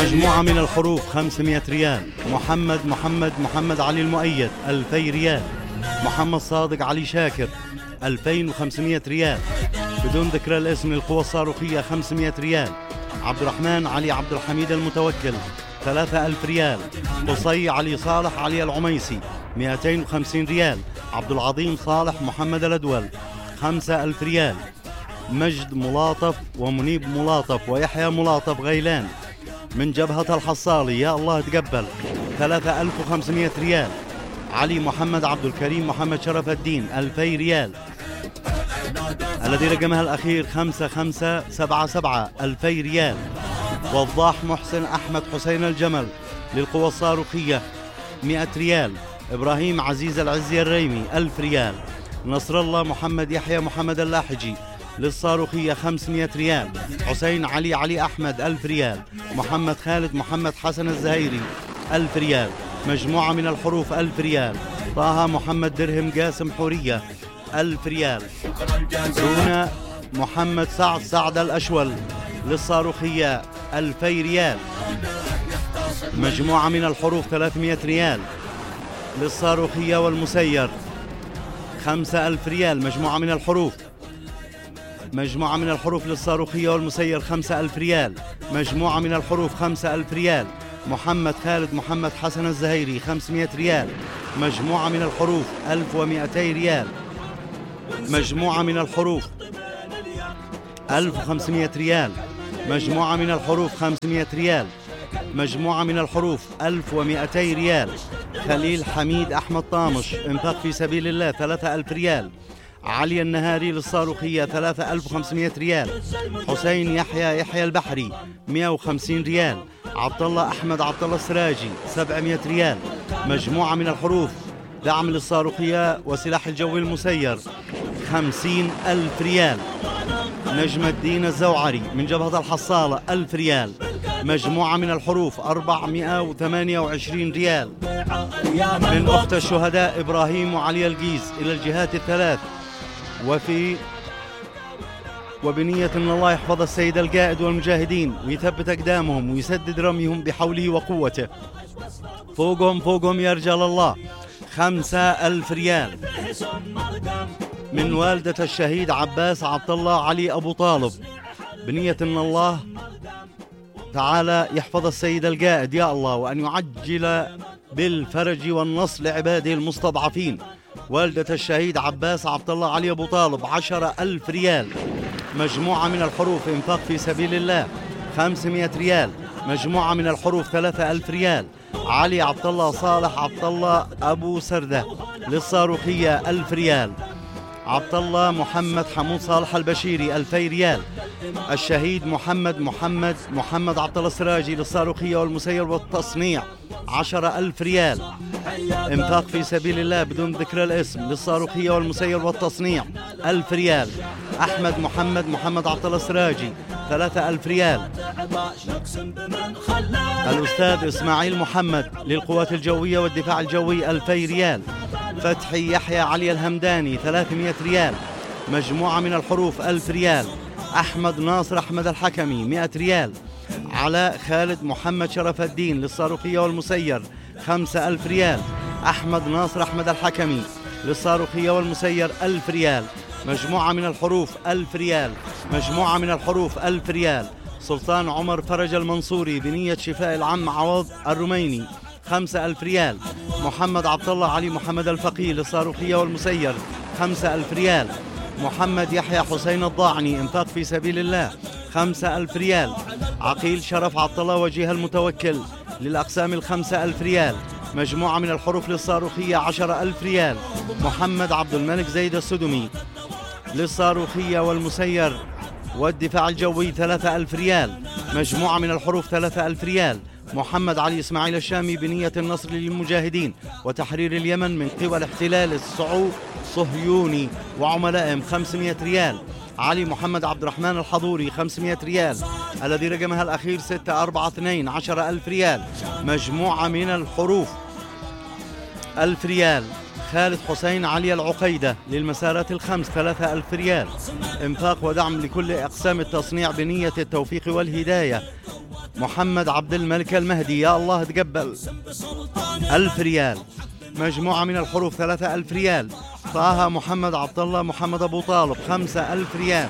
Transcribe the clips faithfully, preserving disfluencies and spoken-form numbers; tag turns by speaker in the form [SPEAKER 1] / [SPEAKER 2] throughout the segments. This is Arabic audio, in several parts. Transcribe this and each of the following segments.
[SPEAKER 1] مجموعة من الحروف خمسمائة ريال. محمد محمد محمد علي المؤيد ألفي ريال. محمد صادق علي شاكر ألفين وخمسمائة ريال بدون ذكر الاسم للقوى الصاروخية خمسمائة ريال. عبد الرحمن علي عبد الحميد المتوكل ثلاثة آلاف ريال. قصي علي صالح علي العميسي مئتين وخمسين ريال. عبد العظيم صالح محمد الأدول خمسة آلاف ريال. مجد ملاطف ومنيب ملاطف ويحيى ملاطف غيلان من جبهة الحصالي يا الله تقبل ثلاثة آلاف وخمسمائة ريال. علي محمد عبد الكريم محمد شرف الدين ألفي ريال الذي رقمها الأخير خمسة خمسة سبعة سبعة ألفي ريال. وضاح محسن أحمد حسين الجمل للقوى الصاروخية مئة ريال. إبراهيم عزيز العزي الريمي ألف ريال. نصر الله محمد يحيى محمد اللاحجي للصاروخية خمسمائة ريال. حسين علي علي أحمد ألف ريال. محمد خالد محمد حسن الزهيري ألف ريال. مجموعة من الحروف ألف ريال. طه محمد درهم قاسم حورية ألف ريال. دون محمد سعد سعد الأشول للصاروخية ألفي ريال. مجموعة من الحروف ثلاثمائة ريال للصاروخية والمسير خمسة ألف ريال. مجموعة من الحروف مجموعة من الحروف للصاروخية والمسير خمسة ألف ريال. مجموعة من الحروف خمسة ألف ريال. محمد خالد محمد حسن الزهيري خمسمائة ريال. مجموعة من الحروف ألف ومئتي ريال. مجموعة من الحروف ألف وخمسمائة ريال. مجموعة من الحروف خمسمائة ريال. مجموعة من الحروف ألف ومئتي ريال. خليل حميد أحمد طامش انفاق في سبيل الله ثلاثة ألف ريال. علي النهاري للصاروخية ثلاثة آلاف وخمسمائة ريال. حسين يحيى يحيى البحري مئة وخمسين ريال. عبد الله أحمد عبد الله السراجي سبعمائة ريال. مجموعة من الحروف دعم للصاروخية وسلاح الجو المسير خمسين ألف ريال. نجم الدين الزوعري من جبهة الحصالة ألف ريال. مجموعة من الحروف أربعمائة وثمانية وعشرين ريال. من أخت الشهداء إبراهيم وعلي القيس إلى الجهات الثلاث وفي وبنية أن الله يحفظ السيد القائد والمجاهدين ويثبت أقدامهم ويسدد رميهم بحوله وقوته. فوقهم فوقهم يا رجال الله خمسة ألف ريال. من والدة الشهيد عباس عبد الله علي أبو طالب بنية أن الله تعالى يحفظ السيد القائد يا الله وأن يعجل بالفرج والنصر لعباده المستضعفين. والدة الشهيد عباس عبد الله علي أبو طالب عشرة ألف ريال. مجموعة من الحروف انفاق في سبيل الله خمسمائة ريال. مجموعة من الحروف ثلاثة ألف ريال. علي عبد الله صالح عبد الله أبو سردة للصاروخية ألف ريال. عبد الله محمد حمود صالح البشيري ألفي ريال. الشهيد محمد محمد محمد عبد الله السراجي للصاروخية والمسير والتصنيع عشرة ألف ريال. انفاق في سبيل الله بدون ذكر الاسم للصاروخية والمسير والتصنيع ألف ريال. أحمد محمد محمد عبد الله السراجي ثلاثة ألف ريال. الأستاذ إسماعيل محمد للقوات الجوية والدفاع الجوي ألفي ريال. فتحي يحيى علي الهمداني ثلاثمائة ريال. مجموعة من الحروف ألف ريال. أحمد ناصر أحمد الحكمي مئة ريال. علاء خالد محمد شرف الدين للصاروخية والمسير خمسة ألف ريال. أحمد ناصر أحمد الحكمي للصاروخية والمسير ألف ريال. مجموعة من الحروف ألف ريال. مجموعة من الحروف ألف ريال. سلطان عمر فرج المنصوري بنية شفاء العم عوض الروميني خمسة ألف ريال. محمد عبد الله علي محمد الفقيه للصاروخية والمسير خمسة ألف ريال. محمد يحيى حسين الضاعني انفاق في سبيل الله خمسة ألف ريال. عقيل شرف عبد الله وجيه المتوكل للأقسام الخمسة ألف ريال. مجموعة من الحروف للصاروخية عشرة ألف ريال. محمد عبد الملك زيد السدمي للصاروخية والمسير والدفاع الجوي ثلاثة ألف ريال. مجموعة من الحروف ثلاثة ألف ريال. محمد علي إسماعيل الشامي بنية النصر للمجاهدين وتحرير اليمن من قوى الاحتلال الصعو صهيوني وعملائهم خمسمائة ريال. علي محمد عبد الرحمن الحضوري خمسمائة ريال الذي رقمها الأخير ستة أربعة اثنين عشرة ألف ريال. مجموعة من الحروف ألف ريال. خالد حسين علي العقيدة للمسارات الخمس ثلاثة ألف ريال. انفاق ودعم لكل أقسام التصنيع بنية التوفيق والهداية محمد عبد الملك المهدي يا الله تقبل ألف ريال. مجموعة من الحروف ثلاثة ألف ريال. طه محمد عبد الله محمد أبو طالب خمسة ألف ريال.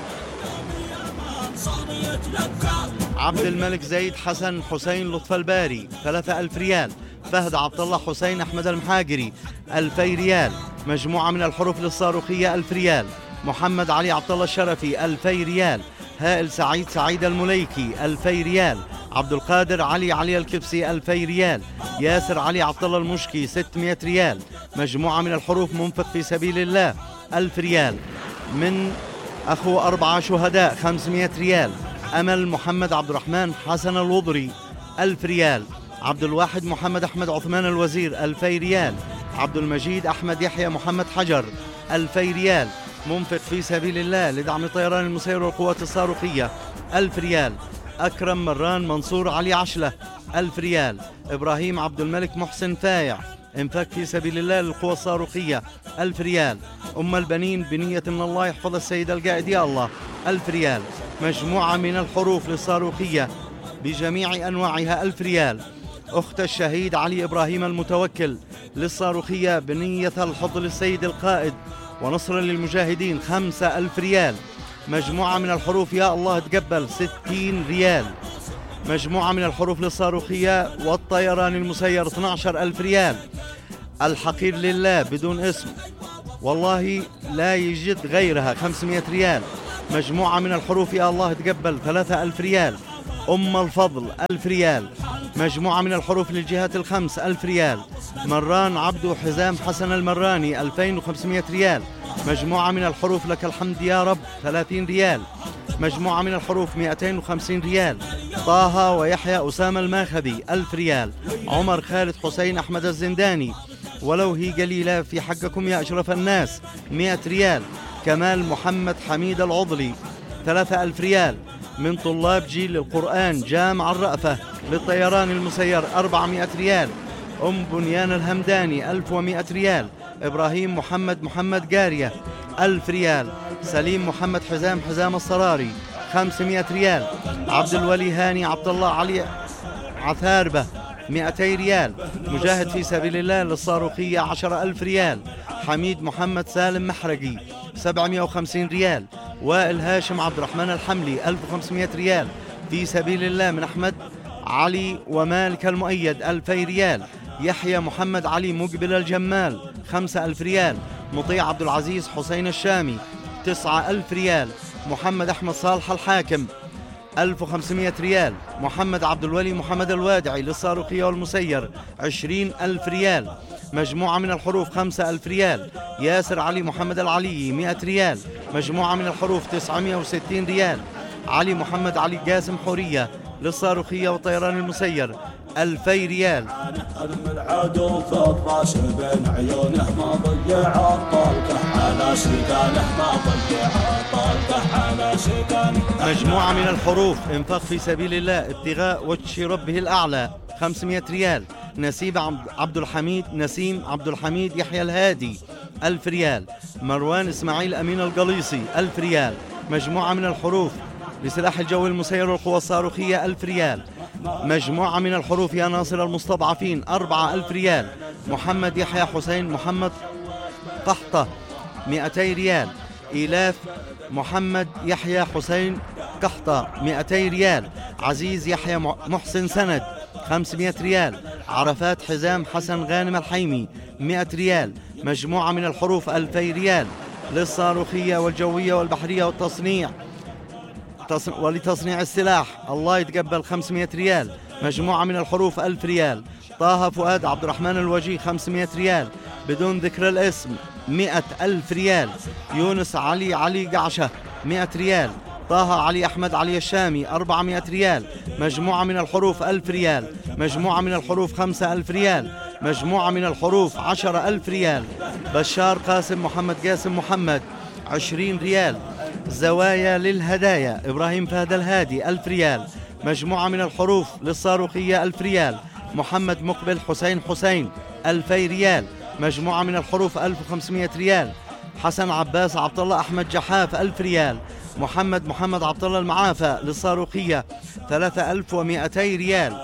[SPEAKER 1] عبد الملك زيد حسن حسين لطف الباري ثلاثة ألف ريال. فهد عبد الله حسين أحمد المحاجري ألفي ريال. مجموعة من الحروف للصاروخية ألف ريال. محمد علي عبد الله الشرفي ألفي ريال. هائل سعيد سعيد المليكي ألفي ريال. عبد القادر علي علي الكبسي ألفي ريال. ياسر علي عبد الله المشكي ستمائة ريال. مجموعة من الحروف منفق في سبيل الله ألف ريال. من أخو أربعة شهداء خمسمائة ريال. أمل محمد عبد الرحمن حسن الوضري ألف ريال. عبد الواحد محمد أحمد عثمان الوزير ألفي ريال. عبد المجيد أحمد يحيى محمد حجر ألفي ريال. منفق في سبيل الله لدعم طيران المسير والقوات الصاروخية ألف ريال. أكرم مران منصور علي عشلة ألف ريال. إبراهيم عبد الملك محسن فايع انفاق في سبيل الله للقوى الصاروخية ألف ريال. أم البنين بنية من الله يحفظ السيد القائد يا الله ألف ريال. مجموعة من الحروف للصاروخية بجميع أنواعها ألف ريال. أخت الشهيد علي إبراهيم المتوكل للصاروخية بنية الحفظ للسيد القائد ونصرا للمجاهدين خمسة ألف ريال. مجموعة من الحروف يا الله تقبل ستين ريال. مجموعة من الحروف للصاروخية والطيران المسير اثني عشر ألف ريال. الحقير لله بدون اسم والله لا يجد غيرها خمسمائة ريال. مجموعة من الحروف يا الله تقبل ثلاثة ألف ريال. أم الفضل ألف ريال. مجموعة من الحروف للجهات الخمس ألف ريال. مران عبدو حزام حسن المراني ألفين وخمسمائة ريال. مجموعة من الحروف لك الحمد يا رب ثلاثين ريال. مجموعة من الحروف مئتين وخمسين ريال. طه ويحيى أسامة الماخذي ألف ريال. عمر خالد حسين أحمد الزنداني ولو هي قليلة في حقكم يا أشرف الناس مئة ريال. كمال محمد حميد العضلي ثلاثة ألف ريال. من طلاب جيل القرآن جامع الرأفة للطيران المسير أربعمائة ريال. أم بنيان الهمداني ألف ومائة ريال. إبراهيم محمد محمد قارية ألف ريال. سليم محمد حزام حزام الصراري خمسمائة ريال. عبد الولي هاني عبد الله علي عثاربة مئتي ريال. مجاهد في سبيل الله للصاروخية عشرة ألف ريال. حميد محمد سالم محرقي سبعمائة وخمسين ريال. وائل هاشم عبد الرحمن الحملي ألف وخمسمائة ريال في سبيل الله من أحمد علي ومالك المؤيد ألفي ريال. يحيى محمد علي مقبل الجمال خمسة ألف ريال. مطيع عبد العزيز حسين الشامي تسعة ألف ريال. محمد أحمد صالح الحاكم ألف وخمسمائة ريال. محمد عبد الولي محمد الوادعي للصاروخية والمسير عشرين ألف ريال. مجموعة من الحروف خمسة ألف ريال. ياسر علي محمد العلي مئة ريال. مجموعة من الحروف تسعمائة وستين ريال. علي محمد علي قاسم حورية للصاروخية والطيران المسير ألفي ريال.
[SPEAKER 2] العدو في الراس بين عيونه ما ضيع طالته على سيقانه ما ضيع طالته على سيقانه.
[SPEAKER 1] مجموعة من الحروف انفاق في سبيل الله ابتغاء وجه ربه الأعلى خمسمائة ريال. نسيب عبد الحميد نسيم عبد الحميد يحيى الهادي ألف ريال. مروان إسماعيل أمين القليصي ألف ريال. مجموعة من الحروف لسلاح الجو المسير والقوى الصاروخية ألف ريال. مجموعة من الحروف يا ناصر المستضعفين أربعة ألف ريال. محمد يحيى حسين محمد قحطة مئتي ريال. إيلاف محمد يحيى حسين قحطة مئتي ريال. عزيز يحيى محسن سند خمسمائة ريال. عرفات حزام حسن غانم الحيمي مئة ريال. مجموعة من الحروف ألفي ريال للصاروخية والجوية والبحرية والتصنيع ولتصنيع السلاح الله يتقبل خمسمائة ريال. مجموعة من الحروف ألف ريال. طه فؤاد عبد الرحمن الوجيه خمسمائة ريال بدون ذكر الاسم مئة ألف ريال. يونس علي علي قعشة مئة ريال. طه علي أحمد علي الشامي أربعمائة ريال. مجموعة من الحروف ألف ريال. مجموعة من الحروف خمسة ألف ريال. مجموعة من الحروف عشرة ألف ريال. بشار قاسم محمد قاسم محمد عشرين ريال. زوايا للهدايا إبراهيم فهد الهادي ألف ريال. مجموعة من الحروف للصاروخية ألف ريال. محمد مقبل حسين حسين ألفي ريال. مجموعة من الحروف ألف وخمسمائة ريال. حسن عباس عبد الله أحمد جحاف ألف ريال. محمد محمد عبد الله المعافى للصاروخية ثلاثة آلاف ومئتي ريال.